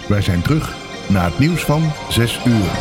Wij zijn terug na het nieuws van 6 uur.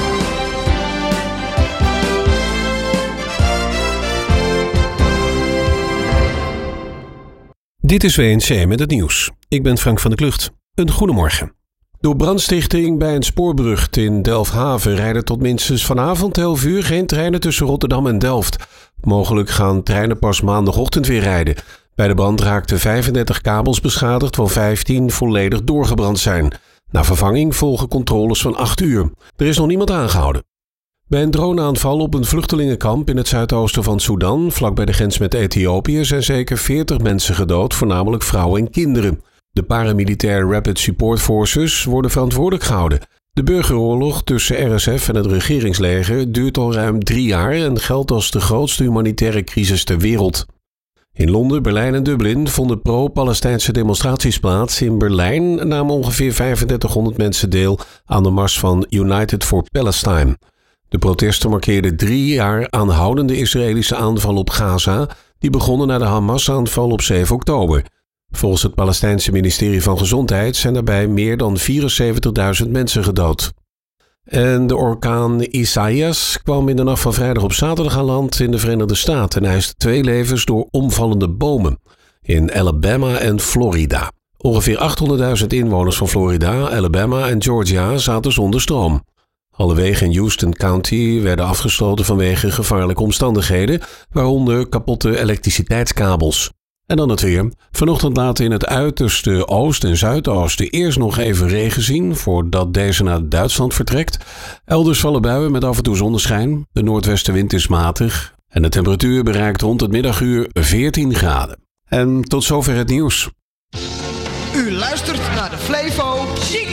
Dit is WNC met het nieuws. Ik ben Frank van der Klucht. Een goedemorgen. Door brandstichting bij een spoorbrug in Delfshaven rijden tot minstens vanavond 11 uur geen treinen tussen Rotterdam en Delft. Mogelijk gaan treinen pas maandagochtend weer rijden. Bij de brand raakten 35 kabels beschadigd, waarvan 15 volledig doorgebrand zijn. Na vervanging volgen controles van 8 uur. Er is nog niemand aangehouden. Bij een droneaanval op een vluchtelingenkamp in het zuidoosten van Sudan, vlakbij de grens met Ethiopië, zijn zeker 40 mensen gedood, voornamelijk vrouwen en kinderen. De paramilitaire Rapid Support Forces worden verantwoordelijk gehouden. De burgeroorlog tussen RSF en het regeringsleger duurt al ruim 3 jaar en geldt als de grootste humanitaire crisis ter wereld. In Londen, Berlijn en Dublin vonden pro-Palestijnse demonstraties plaats. In Berlijn namen ongeveer 3500 mensen deel aan de mars van United for Palestine. De protesten markeerden 3 jaar aanhoudende Israëlische aanval op Gaza, die begonnen na de Hamas-aanval op 7 oktober. Volgens het Palestijnse ministerie van Gezondheid zijn daarbij meer dan 74.000 mensen gedood. En de orkaan Isaias kwam in de nacht van vrijdag op zaterdag aan land in de Verenigde Staten en eiste 2 levens door omvallende bomen in Alabama en Florida. Ongeveer 800.000 inwoners van Florida, Alabama en Georgia zaten zonder stroom. Alle wegen in Houston County werden afgesloten vanwege gevaarlijke omstandigheden, waaronder kapotte elektriciteitskabels. En dan het weer. Vanochtend laten in het uiterste oosten en zuidoosten eerst nog even regen zien, voordat deze naar Duitsland vertrekt. Elders vallen buien met af en toe zonneschijn. De noordwestenwind is matig en de temperatuur bereikt rond het middaguur 14 graden. En tot zover het nieuws. U luistert naar de Flevo